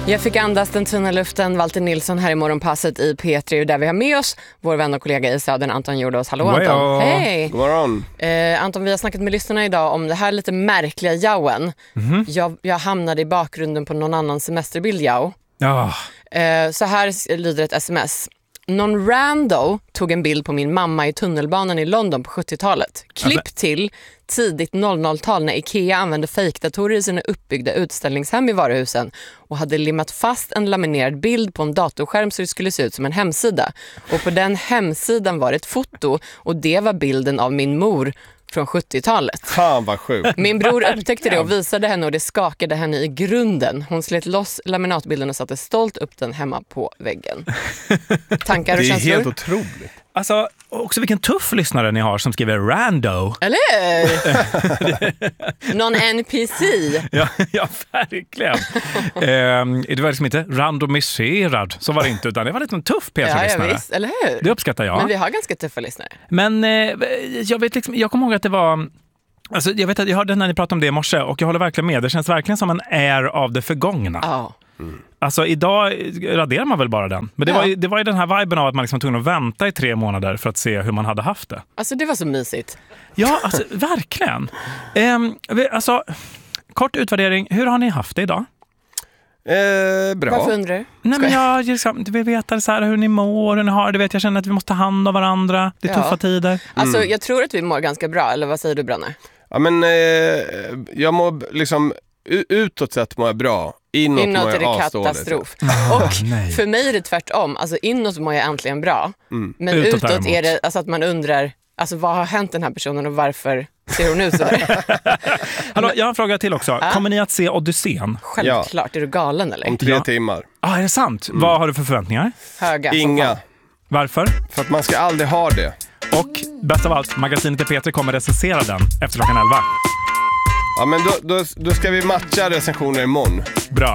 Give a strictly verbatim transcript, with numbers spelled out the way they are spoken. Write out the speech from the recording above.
Jag fick andas den tunna luften. Walter Nilsson här i Morgonpasset i P tre, och där vi har med oss vår vän och kollega i Södern, Anton Jordås. Hallå Anton. Wow. Hej. God morgon. Eh, Anton, vi har snackat med lyssnarna idag om det här lite märkliga jauen. Mm-hmm. Jag, jag hamnade i bakgrunden på någon annan semesterbild jau. Oh. Eh, så här lyder ett sms. Någon rando tog en bild på min mamma i tunnelbanan i London på sjuttiotalet. Klipp alltså. till tidigt noll noll-tal när Ikea använde fejkdatorer i sina uppbyggda utställningshem i varuhusen och hade limmat fast en laminerad bild på en datorskärm så det skulle se ut som en hemsida. Och på den hemsidan var ett foto, och det var bilden av min mor från sjuttiotalet. Fan vad sjukt. Min bror upptäckte det och visade henne, och det skakade henne i grunden. Hon slet loss laminatbilden och satte stolt upp den hemma på väggen. Tankar och känslor? Det är helt otroligt. Alltså, också vilken tuff lyssnare ni har som skriver rando. Eller någon N P C. Ja, ja verkligen. ehm, det var liksom inte randomiserad, så var det inte, utan det var lite en tuff P tre-lyssnare. Ja, visst, eller hur? Det uppskattar jag. Men vi har ganska tuffa lyssnare. Men eh, jag vet liksom, jag kommer ihåg att det var... Alltså, jag vet att jag hörde när ni pratade om det i morse, och jag håller verkligen med. Det känns verkligen som en air av det förgångna. Ja. Mm. Alltså idag raderar man väl bara den. Men det, ja. var, ju, det var ju den här viben av att man liksom var tvungen att vänta i tre månader för att se hur man hade haft det. Alltså det var så mysigt. Ja, alltså verkligen. Ehm, alltså, kort utvärdering. Hur har ni haft det idag? Eh, bra. Varför undrar du? Nej, men jag liksom, du vill veta så här, hur ni mår, hur ni har det. Vet, jag känner att vi måste ta hand om varandra. Det är ja. tuffa tider. Alltså mm. jag tror att vi mår ganska bra. Eller vad säger du, Branne? Ja, men eh, jag mår liksom utåt sett mår jag bra. Inåt, inåt mår jag är det avstående. katastrof. Oh, och nej. för mig är det tvärtom. Alltså inåt mår jag äntligen bra. Mm. Men utåt, utåt däremot. är det alltså att man undrar, alltså vad har hänt den här personen och varför ser hon ut sådär? Hallå, jag har en fråga till också. Ja. Kommer ni att se Odyssén? Självklart, ja. Är du galen eller? Om tre ja. timmar. Ah, är det sant? Mm. Vad har du för förväntningar? Höga. Inga. Varför? För att man ska aldrig ha det. Och bäst av allt, magasinet i P tre kommer recensera den efter klockan elva. Ja, men då, då, då ska vi matcha recensioner imorgon. Bra.